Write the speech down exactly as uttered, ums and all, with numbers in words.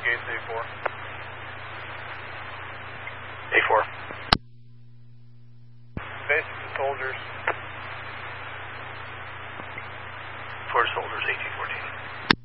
Gates A four. A four. Basic to soldiers. Four soldiers, eighteen fourteen.